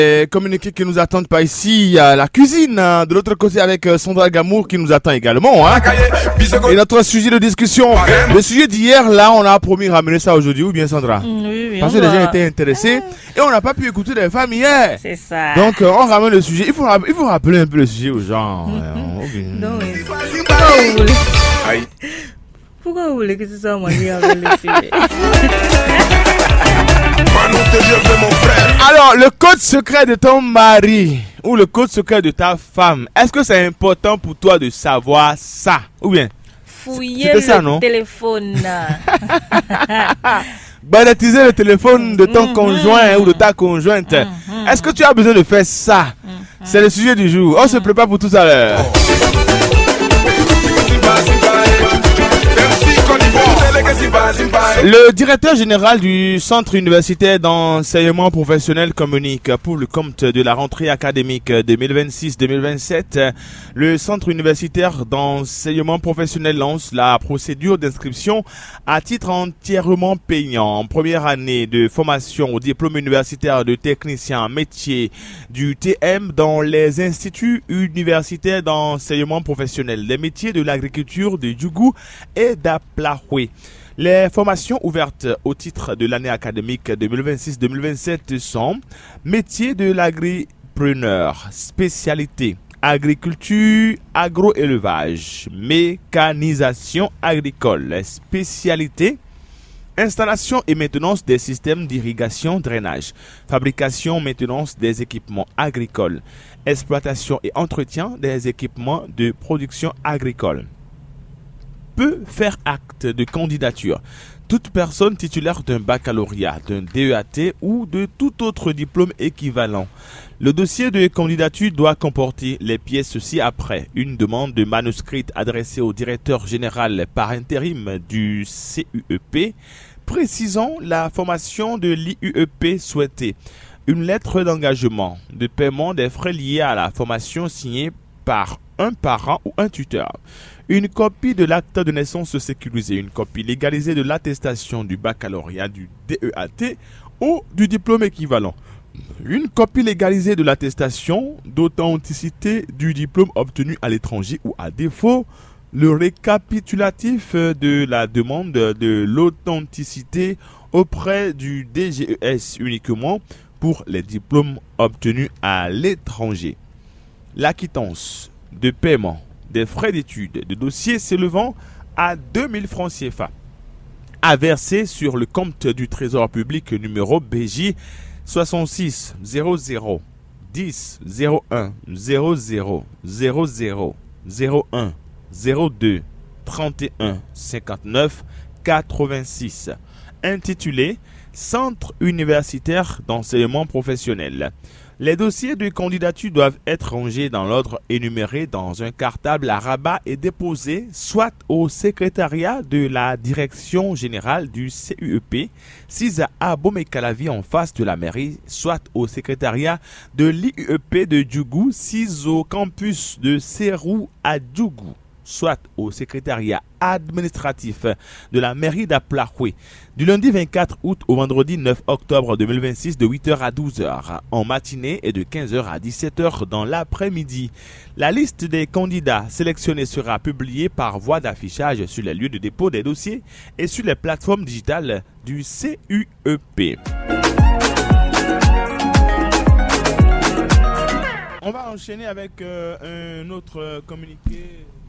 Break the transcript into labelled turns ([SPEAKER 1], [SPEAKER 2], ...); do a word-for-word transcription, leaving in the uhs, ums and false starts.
[SPEAKER 1] Les communiqués qui nous attendent pas ici, il y a la cuisine, hein, de l'autre côté avec euh, Sandra Gamour qui nous attend également. Hein. Et notre sujet de discussion, le sujet d'hier, là, on a promis de ramener ça aujourd'hui, ou bien Sandra?
[SPEAKER 2] Oui, oui,
[SPEAKER 1] Parce que les gens étaient intéressés et on n'a pas pu écouter les femmes hier.
[SPEAKER 2] C'est ça.
[SPEAKER 1] Donc, euh, on ramène le sujet. Il faut, il faut rappeler un peu le sujet aux gens.
[SPEAKER 2] Mm-hmm.
[SPEAKER 1] Okay.
[SPEAKER 2] Donc, oui. Pourquoi vous voulez... Pourquoi vous voulez que ce soit moi qui ramène le sujet?
[SPEAKER 1] Alors, le code secret de ton mari ou le code secret de ta femme, est-ce que c'est important pour toi de savoir ça? Ou bien?
[SPEAKER 2] Fouiller le
[SPEAKER 1] ça, non?
[SPEAKER 2] téléphone.
[SPEAKER 1] Banaliser le téléphone de ton
[SPEAKER 2] Mm-hmm.
[SPEAKER 1] conjoint ou de ta conjointe.
[SPEAKER 2] Mm-hmm.
[SPEAKER 1] Est-ce que tu as besoin de faire ça? Mm-hmm. C'est le sujet du jour. On se prépare pour tout à l'heure. Le directeur général du Centre universitaire d'enseignement professionnel communique pour le compte de la rentrée académique deux mille vingt-six deux mille vingt-sept. Le Centre universitaire d'enseignement professionnel lance la procédure d'inscription à titre entièrement payant en première année de formation au diplôme universitaire de technicien métier du T M dans les instituts universitaires d'enseignement professionnel des métiers de l'agriculture de Djougou et d'Aplahoué. Les formations ouvertes au titre de l'année académique deux mille vingt-six deux mille vingt-sept sont métiers de l'agripreneur, spécialité, agriculture, agroélevage, mécanisation agricole, spécialité, installation et maintenance des systèmes d'irrigation, drainage, fabrication, maintenance des équipements agricoles, exploitation et entretien des équipements de production agricole. Peut faire acte de candidature toute personne titulaire d'un baccalauréat, d'un D E A T ou de tout autre diplôme équivalent. Le dossier de candidature doit comporter les pièces ci-après. Une demande de manuscrit adressée au directeur général par intérim du C U E P, précisant la formation de l'I U E P souhaitée. Une lettre d'engagement de paiement des frais liés à la formation signée par un parent ou un tuteur. Une copie de l'acte de naissance sécurisé, une copie légalisée de l'attestation du baccalauréat, du D E A T ou du diplôme équivalent. Une copie légalisée de l'attestation d'authenticité du diplôme obtenu à l'étranger ou à défaut, le récapitulatif de la demande de l'authenticité auprès du D G E S uniquement pour les diplômes obtenus à l'étranger. La quittance de paiement des frais d'études de dossier s'élevant à deux mille francs C F A à verser sur le compte du Trésor public numéro B J soixante-six zéro zéro dix zéro un zéro zéro zéro zéro zéro un zéro deux trente et un cinquante-neuf quatre-vingt-six intitulé Centre universitaire d'enseignement professionnel. Les dossiers de candidature doivent être rangés dans l'ordre énuméré dans un cartable à Rabat et déposés soit au secrétariat de la direction générale du C U E P, six à Bomekalavi en face de la mairie, soit au secrétariat de l'I U E P de Djougou, six au campus de Serrou à Djougou, soit au secrétariat administratif de la mairie d'Aplahoué, du lundi vingt-quatre août au vendredi neuf octobre deux mille vingt-six de huit heures à douze heures en matinée et de quinze heures à dix-sept heures dans l'après-midi. La liste des candidats sélectionnés sera publiée par voie d'affichage sur les lieux de dépôt des dossiers et sur les plateformes digitales du C U E P. On va enchaîner avec euh, un autre communiqué.